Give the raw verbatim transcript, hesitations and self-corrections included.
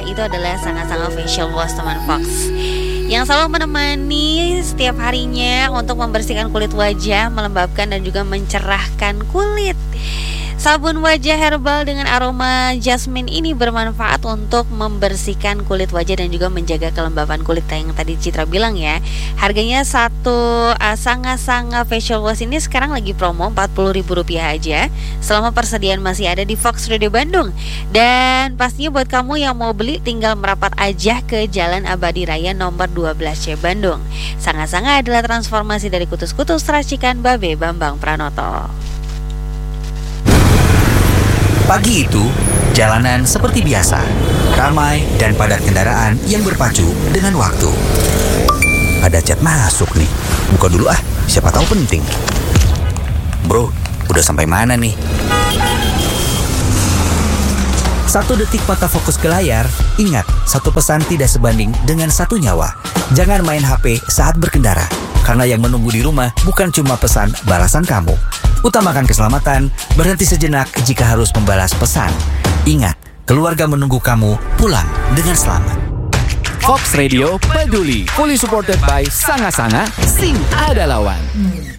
itu adalah Sanga-Sanga Facial Wash teman Fox, yang selalu menemani setiap harinya untuk membersihkan kulit wajah, melembabkan dan juga mencerahkan kulit. Sabun wajah herbal dengan aroma jasmine ini bermanfaat untuk membersihkan kulit wajah dan juga menjaga kelembapan kulit yang tadi Citra bilang ya. Harganya satu uh, Sanga-Sanga Facial Wash ini sekarang lagi promo empat puluh ribu rupiah aja selama persediaan masih ada di Fox Radio Bandung. Dan pastinya buat kamu yang mau beli tinggal merapat aja ke Jalan Abadi Raya nomor dua belas C Bandung. Sanga-Sanga adalah transformasi dari kutus-kutus racikan Babe Bambang Pranoto. Pagi itu, jalanan seperti biasa, ramai dan padat kendaraan yang berpacu dengan waktu. Ada chat masuk nih, buka dulu ah, siapa tahu penting. Bro, udah sampai mana nih? Satu detik mata fokus ke layar, ingat, satu pesan tidak sebanding dengan satu nyawa. Jangan main H P saat berkendara, karena yang menunggu di rumah bukan cuma pesan balasan kamu. Utamakan keselamatan, berhenti sejenak jika harus membalas pesan. Ingat, keluarga menunggu kamu pulang dengan selamat. Fox Radio peduli, fully supported by Sanga-Sanga, Sing Ada Lawan.